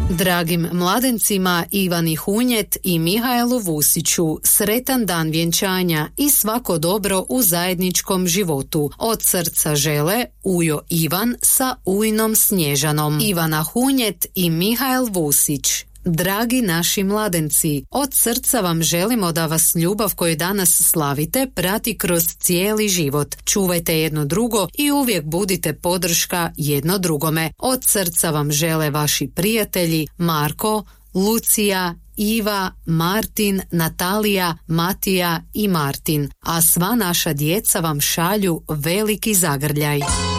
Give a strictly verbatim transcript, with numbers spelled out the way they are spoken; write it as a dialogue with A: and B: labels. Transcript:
A: Dragim mladencima Ivani Hunjet i Mihajlu Vusiću sretan dan vjenčanja i svako dobro u zajedničkom životu. Od srca žele ujo Ivan sa ujnom Snježanom. Ivana Hunjet i Mihajl Vusić. Dragi naši mladenci, od srca vam želimo da vas ljubav koju danas slavite prati kroz cijeli život. Čuvajte jedno drugo i uvijek budite podrška jedno drugome. Od srca vam žele vaši prijatelji Marko, Lucija, Iva, Martin, Natalija, Matija i Martin. A sva naša djeca vam šalju veliki zagrljaj.